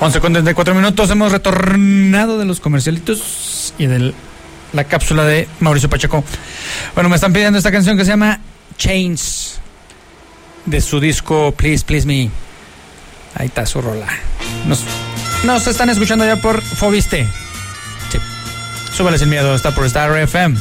11:34. Hemos retornado de los comercialitos y de la cápsula de Mauricio Pacheco. Bueno, me están pidiendo esta canción que se llama Chains, de su disco Please Please Me. Ahí está su rola. Nos están escuchando ya por Fobiste. Sí. Súbale sin miedo, está por Star FM.